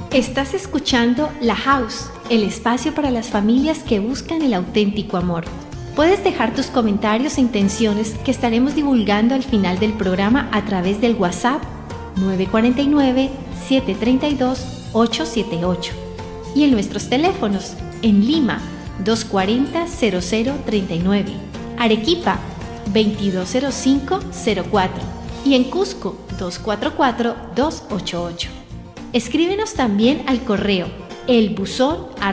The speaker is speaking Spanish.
Estás escuchando La House, el espacio para las familias que buscan el auténtico amor. Puedes dejar tus comentarios e intenciones que estaremos divulgando al final del programa a través del WhatsApp 949-732-878 y en nuestros teléfonos en Lima 240-0039, Arequipa 2205-04 y en Cusco 244-288. Escríbenos también al correo elbuzon@radiosago.com